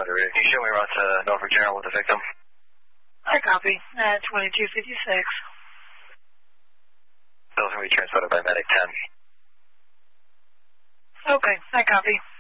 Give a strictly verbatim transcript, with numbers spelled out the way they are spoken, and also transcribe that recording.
Rick. Can you show me around to Norfolk General with the victim? I copy. Uh, twenty-two fifty-six. Those will be transported by Medic ten. Okay, I copy.